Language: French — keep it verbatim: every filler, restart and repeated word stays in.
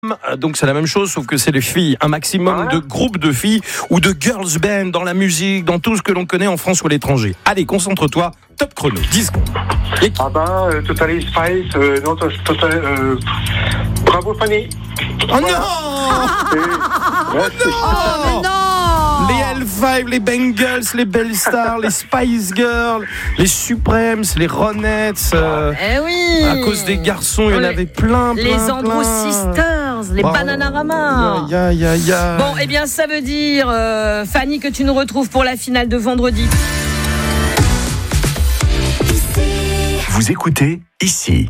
Donc c'est la même chose, sauf que c'est les filles. Un maximum Voilà. de groupes de filles ou de girls band dans la musique, dans tout ce que l'on connaît en France ou à l'étranger. Allez, concentre-toi. Top chrono, dix secondes. Et... Ah ben, euh, Totally Spice, euh, non, Total, euh, Bravo Fanny. Oh non Et, ouais, c'est- Oh, mais non Les L cinq, les Bengals, les Bellstars, les Spice Girls, les Supremes, les Ronettes. euh, Eh oui à cause des garçons, il y en Les- avait plein, plein, Les plein. Andrew Sisters, les Bravo. Bananarama. Aïe, aïe, aïe, aïe. Bon, eh bien, ça veut dire, euh, Fanny, que tu nous retrouves pour la finale de vendredi. Vous écoutez ici.